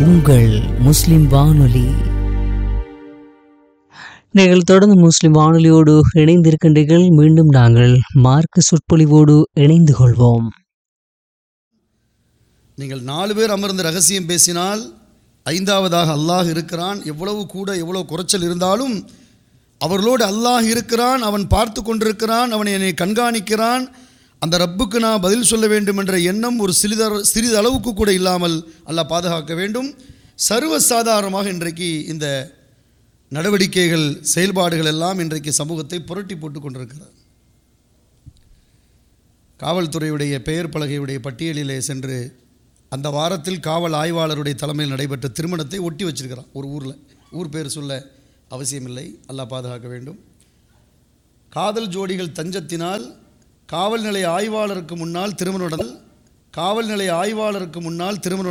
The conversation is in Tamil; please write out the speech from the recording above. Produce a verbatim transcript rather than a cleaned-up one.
உங்கள் முஸ்லிம் வானொலி. நீங்கள் தொடர்ந்து முஸ்லிம் வானொலியோடு இணைந்திருக்கின்றீர்கள். மீண்டும் நாங்கள் மார்க்க சொற்பொழிவோடு இணைந்து கொள்வோம். நீங்கள் நாலு பேர் அமர்ந்து ரகசியம் பேசினால் ஐந்தாவதாக அல்லாஹ் இருக்கிறான். எவ்வளவு கூட எவ்வளவு குறைச்சல் இருந்தாலும் அவர்களோடு அல்லாஹ் இருக்கிறான், அவன் பார்த்து கொண்டிருக்கிறான், அவன் என்னை கண்காணிக்கிறான். அந்த ரப்புக்கு நான் பதில் சொல்ல வேண்டும் என்ற எண்ணம் ஒரு சிறித சிறிது அளவுக்கு கூட இல்லாமல் அல்லாஹ் பாதுகாக்க வேண்டும். சர்வசாதாரணமாக இன்றைக்கு இந்த நடவடிக்கைகள் செயல்பாடுகள் எல்லாம் இன்றைக்கு சமூகத்தை புரட்டி போட்டு கொண்டிருக்கிறது. காவல்துறையுடைய பெயர் பலகையுடைய பட்டியலிலே சென்று அந்த வாரத்தில் காவல் ஆய்வாளருடைய தலைமையில் நடைபெற்ற திருமணத்தை ஒட்டி வச்சிருக்கிறான். ஒரு ஊரில், ஊர் பேர் சொல்ல அவசியமில்லை, அல்லாஹ் பாதுகாக்க வேண்டும். காதல் ஜோடிகள் தஞ்சத்தினால் காவல் நிலைய ஆய்வாளருக்கு முன்னால் திருமணம் காவல் நிலைய ஆய்வாளருக்கு முன்னால் திருமணம்